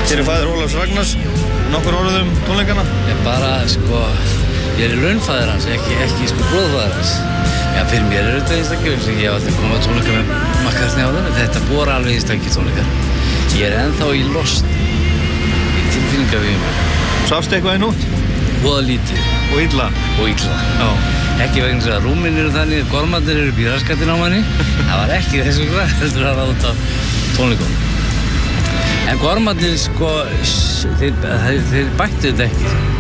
Hér faðir Ólafs Ragnars, nokkur orðum tónleikana? Ég bara, sko, ég launfaðir hans, ekki sko bróðfaðir hans. Já, fyrir mér þetta einstakir, ég hef aldrei komið á tónleika með McCartney á þannig, þetta voru alveg einstakir tónleikar. Ég ennþá í lost, í tilfinningavíðum. Sástu eitthvað í nótt? Voða lítið. Og illa? Og illa. Já. Ekki vegna þess að rúmin eru þannig, gormarnir eru bíraskatinn á manni. Það var ekki þess vegna, heldur að út af tónleikunum. En gormarnir, sko, þeir bættu þetta ekki.